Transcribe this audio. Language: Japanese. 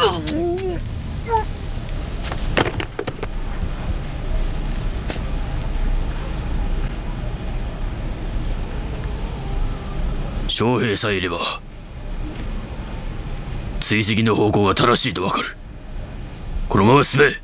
将兵さえいれば追跡の方向が正しいとわかる。このまま進め。